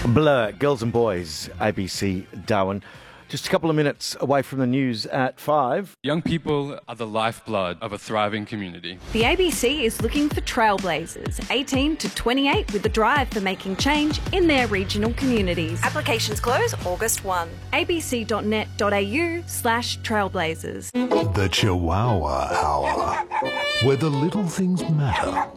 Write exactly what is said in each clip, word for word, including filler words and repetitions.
Blur, Girls and Boys, A B C Darwin. Just a couple of minutes away from the news at five. Young people are the lifeblood of a thriving community. The A B C is looking for trailblazers, eighteen to twenty-eight, with a drive for making change in their regional communities. Applications close August first. abc.net.au slash trailblazers. The Chihuahua Hour, where the little things matter.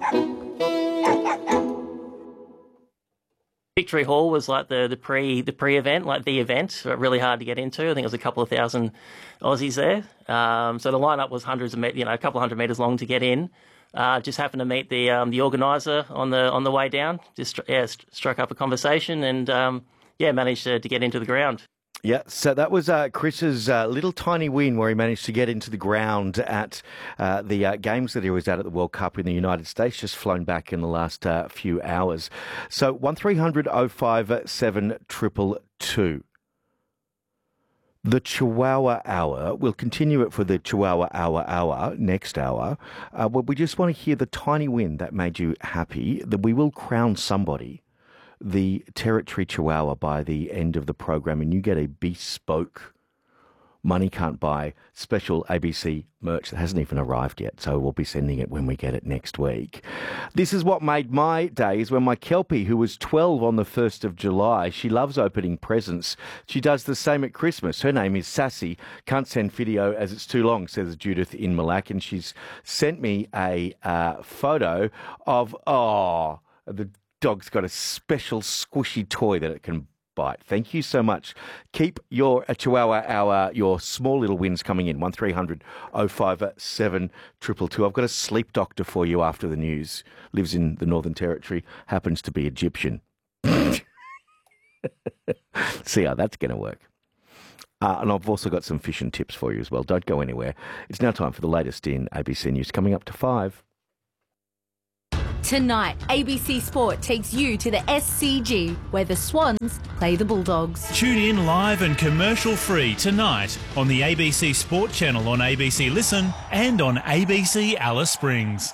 Victory Hall was like the, the pre the pre-event, like the event, really hard to get into. I think it was a couple of thousand Aussies there. Um, so the lineup was hundreds of, you know, a couple of hundred metres long to get in. Uh, just happened to meet the um, the organiser on the on the way down. Just yeah, st- struck up a conversation and um, yeah, managed to, to get into the ground. Yeah, so that was uh, Chris's uh, little tiny win where he managed to get into the ground at uh, the uh, games that he was at at the World Cup in the United States, just flown back in the last uh, few hours. So one three hundred oh five seven two two two. The Chihuahua Hour, we'll continue it for the Chihuahua Hour Hour, next hour. Uh, but we just want to hear the tiny win that made you happy, that we will crown somebody the Territory Chihuahua by the end of the program, and you get a bespoke money can't buy special A B C merch that hasn't even arrived yet, so we'll be sending it when we get it next week. This is what made my days when my Kelpie, who was twelve on the first of July, she loves opening presents. She does the same at Christmas. Her name is Sassy. Can't send video as it's too long, says Judith in Malak, and she's sent me a uh, photo of, oh, the dog's got a special squishy toy that it can bite. Thank you so much. Keep your uh, Chihuahua Hour, your small little wins coming in. one three hundred oh five seven two two two. I've got a sleep doctor for you after the news. Lives in the Northern Territory. Happens to be Egyptian. See how that's going to work. Uh, and I've also got some fish and tips for you as well. Don't go anywhere. It's now time for the latest in A B C News. Coming up to five. Tonight, A B C Sport takes you to the S C G, where the Swans play the Bulldogs. Tune in live and commercial-free tonight on the A B C Sport channel on A B C Listen and on A B C Alice Springs.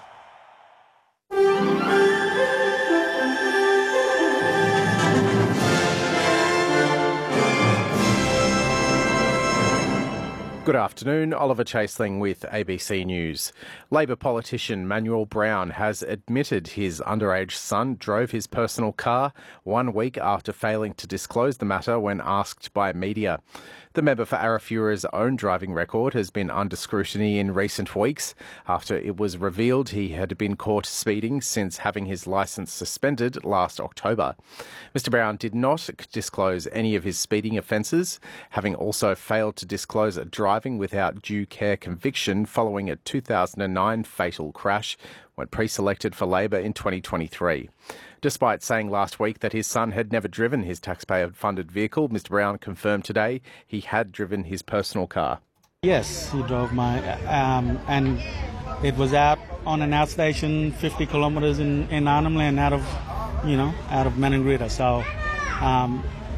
Good afternoon, Oliver Chaseling with A B C News. Labor politician Manuel Brown has admitted his underage son drove his personal car one week after failing to disclose the matter when asked by media. The member for Arafura's own driving record has been under scrutiny in recent weeks after it was revealed he had been caught speeding since having his licence suspended last October. Mister Brown did not disclose any of his speeding offences, having also failed to disclose a driving without due care conviction following a two thousand nine fatal crash when pre-selected for Labor in twenty twenty-three. Despite saying last week that his son had never driven his taxpayer-funded vehicle, Mister Brown confirmed today he had driven his personal car. Yes, he drove my, um, and it was out on an outstation fifty kilometres in, in Arnhem Land out of, you know, out of Maningrida. So, um,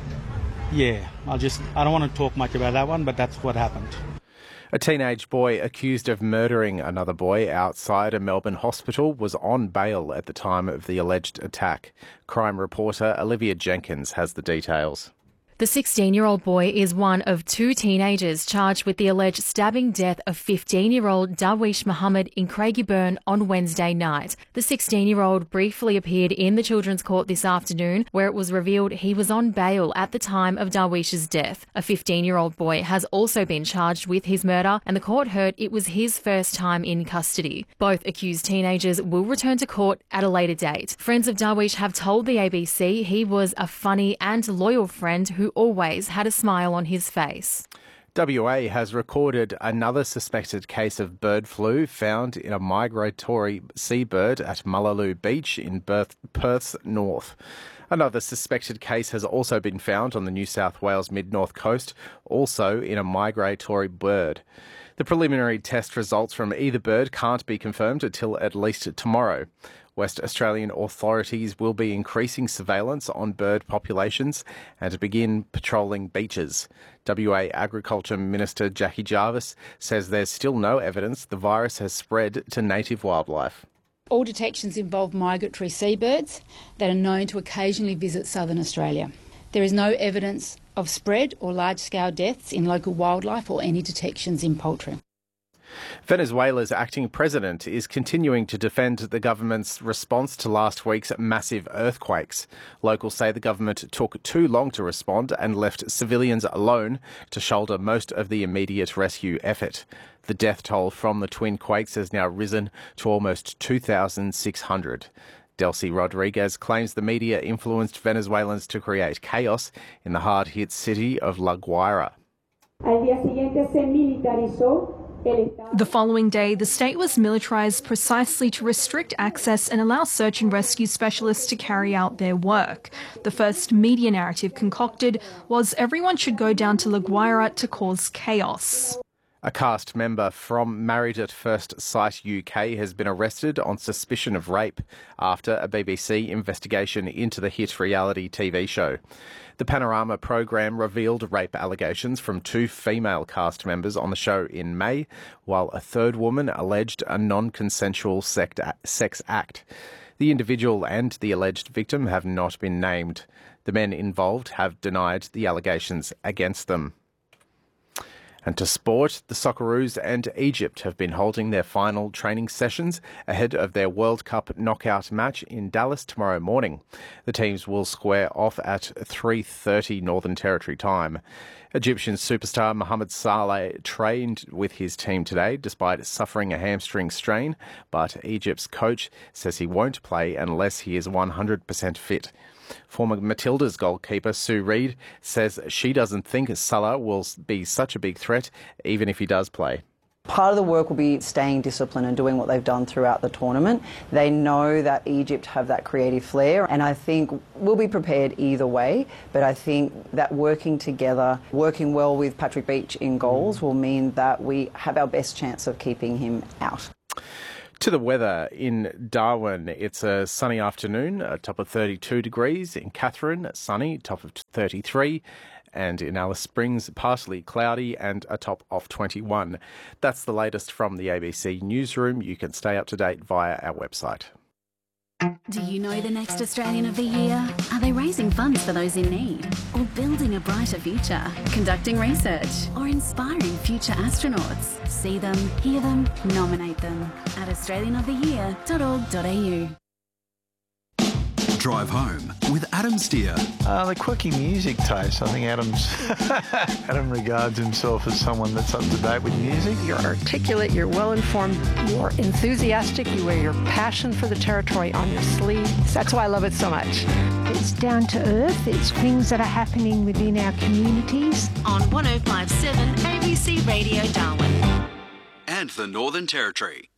yeah, I'll just, I don't want to talk much about that one, but that's what happened. A teenage boy accused of murdering another boy outside a Melbourne hospital was on bail at the time of the alleged attack. Crime reporter Olivia Jenkins has the details. The sixteen-year-old boy is one of two teenagers charged with the alleged stabbing death of fifteen-year-old Darwish Muhammad in Craigieburn on Wednesday night. The sixteen-year-old briefly appeared in the Children's Court this afternoon, where it was revealed he was on bail at the time of Darwish's death. A fifteen-year-old boy has also been charged with his murder, and the court heard it was his first time in custody. Both accused teenagers will return to court at a later date. Friends of Darwish have told the A B C he was a funny and loyal friend who always had a smile on his face. W A has recorded another suspected case of bird flu found in a migratory seabird at Mullaloo Beach in Perth's north. Another suspected case has also been found on the New South Wales mid-north coast, also in a migratory bird. The preliminary test results from either bird can't be confirmed until at least tomorrow. West Australian authorities will be increasing surveillance on bird populations and begin patrolling beaches. W A Agriculture Minister Jackie Jarvis says there's still no evidence the virus has spread to native wildlife. All detections involve migratory seabirds that are known to occasionally visit southern Australia. There is no evidence of spread or large-scale deaths in local wildlife or any detections in poultry. Venezuela's acting president is continuing to defend the government's response to last week's massive earthquakes. Locals say the government took too long to respond and left civilians alone to shoulder most of the immediate rescue effort. The death toll from the twin quakes has now risen to almost two thousand six hundred. Delcy Rodriguez claims the media influenced Venezuelans to create chaos in the hard-hit city of La Guaira. The following day, the state was militarised precisely to restrict access and allow search and rescue specialists to carry out their work. The first media narrative concocted was everyone should go down to La Guaira to cause chaos. A cast member from Married at First Sight U K has been arrested on suspicion of rape after a B B C investigation into the hit reality T V show. The Panorama programme revealed rape allegations from two female cast members on the show in May, while a third woman alleged a non-consensual sex act. The individual and the alleged victim have not been named. The men involved have denied the allegations against them. And to sport, the Socceroos and Egypt have been holding their final training sessions ahead of their World Cup knockout match in Dallas tomorrow morning. The teams will square off at three thirty Northern Territory time. Egyptian superstar Mohamed Salah trained with his team today despite suffering a hamstring strain, but Egypt's coach says he won't play unless he is one hundred percent fit. Former Matildas goalkeeper Sue Reid says she doesn't think Salah will be such a big threat even if he does play. Part of the work will be staying disciplined and doing what they've done throughout the tournament. They know that Egypt have that creative flair, and I think we'll be prepared either way, but I think that working together, working well with Patrick Beach in goals will mean that we have our best chance of keeping him out. To the weather in Darwin, it's a sunny afternoon, a top of thirty-two degrees. In Katherine, sunny, top of thirty-three. And in Alice Springs, partly cloudy and a top of twenty-one. That's the latest from the A B C newsroom. You can stay up to date via our website. Do you know the next Australian of the Year? Are they raising funds for those in need? Or building a brighter future? Conducting research? Or inspiring future astronauts? See them, hear them, nominate them at australian of the year dot org dot a u. Drive home with Adam Steer. Uh, the quirky music taste. I think Adam's Adam regards himself as someone that's up to date with music. You're articulate, you're well-informed, you're enthusiastic, you wear your passion for the territory on your sleeves. That's why I love it so much. It's down to earth. It's things that are happening within our communities. On one oh five point seven A B C Radio Darwin. And the Northern Territory.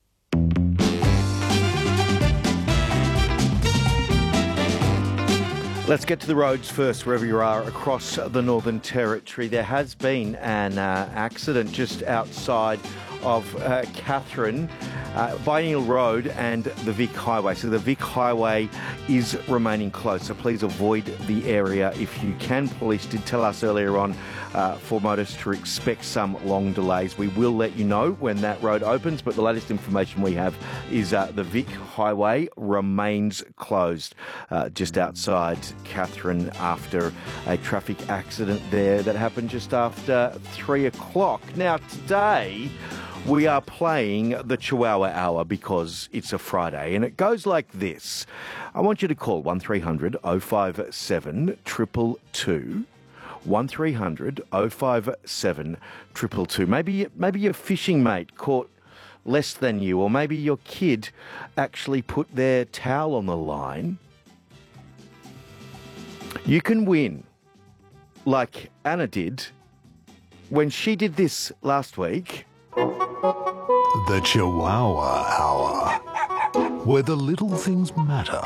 Let's get to the roads first, wherever you are across the Northern Territory. There has been an uh, accident just outside of uh, Katherine, uh, Biennial Road and the Vic Highway. So the Vic Highway is remaining closed, so please avoid the area if you can. Police did tell us earlier on uh, for motorists to expect some long delays. We will let you know when that road opens, but the latest information we have is uh, the Vic Highway remains closed uh, just outside Katherine after a traffic accident there that happened just after three o'clock. Now today we are playing the Chihuahua Hour because it's a Friday, and it goes like this. I want you to call one three hundred oh five seven two two two, one three hundred oh five seven two two two. Maybe, maybe your fishing mate caught less than you, or maybe your kid actually put their towel on the line. You can win, like Anna did when she did this last week. The Chihuahua Hour, where the little things matter.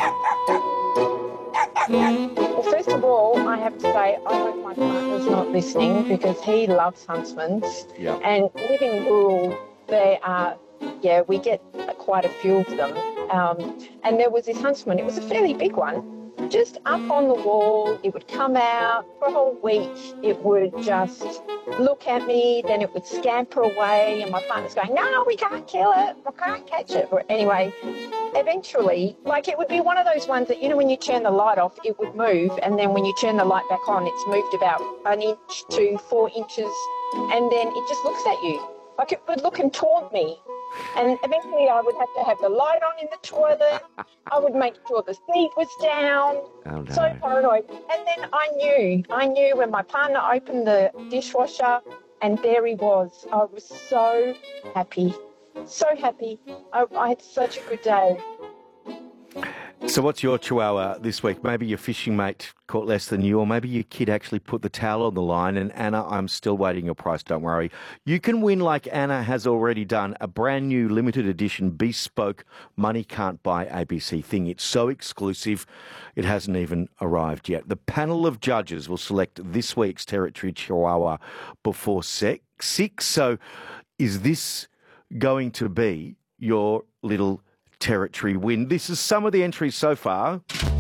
Well, first of all, I have to say I hope my partner's not listening because he loves huntsmans. Yeah. And living rural, there are, yeah, we get quite a few of them. Um, and there was this huntsman, it was a fairly big one, just up on the wall. It would come out for a whole week. It would just look at me, then it would scamper away, and my partner's going, no, we can't kill it, we can't catch it. But anyway, eventually, like it would be one of those ones that, you know, when you turn the light off, it would move, and then when you turn the light back on, it's moved about an inch to four inches, and then it just looks at you. Like it would look and taunt me. And eventually I would have to have the light on in the toilet. I would make sure the seat was down. Oh, no. So paranoid. And then I knew, I knew when my partner opened the dishwasher and there he was. I was so happy, so happy. I, I had such a good day. So what's your chihuahua this week? Maybe your fishing mate caught less than you, or maybe your kid actually put the towel on the line. And Anna, I'm still waiting your price, don't worry. You can win like Anna has already done, a brand new limited edition bespoke Money Can't Buy A B C thing. It's so exclusive, it hasn't even arrived yet. The panel of judges will select this week's Territory Chihuahua before six. So is this going to be your little Territory win? This is some of the entries so far.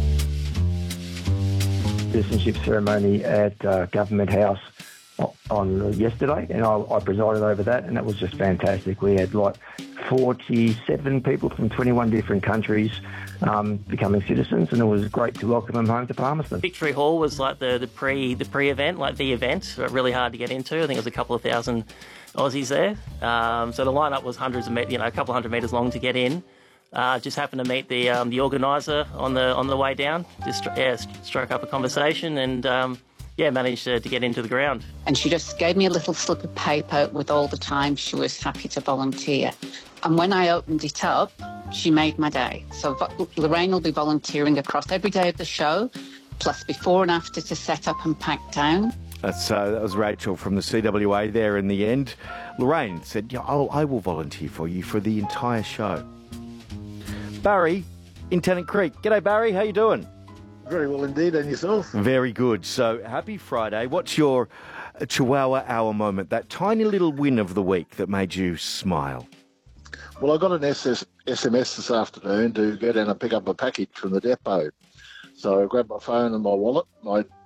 Citizenship ceremony at uh, Government House on yesterday, and I, I presided over that, and that was just fantastic. We had like forty-seven people from twenty-one different countries um, becoming citizens, and it was great to welcome them home to Palmerston. Victory Hall was like the, the pre the pre-event, like the event, really hard to get into. I think it was a couple of thousand Aussies there. Um, so the lineup was hundreds of meters, you know, a couple hundred metres long to get in. Uh, just happened to meet the um, the organiser on the on the way down. Just yeah, struck up a conversation and um, yeah, managed to, to get into the ground. And she just gave me a little slip of paper with all the time she was happy to volunteer. And when I opened it up, she made my day. So Lorraine will be volunteering across every day of the show, plus before and after to set up and pack down. That's, uh, that was Rachel from the C W A there in the end. Lorraine said, yeah, I'll, I will volunteer for you for the entire show. Barry in Tennant Creek. G'day, Barry. How you doing? Very well indeed, and yourself? Very good. So, happy Friday. What's your Chihuahua Hour moment, that tiny little win of the week that made you smile? Well, I got an S S, S M S this afternoon to go down and pick up a package from the depot. So I grabbed my phone and my wallet, and I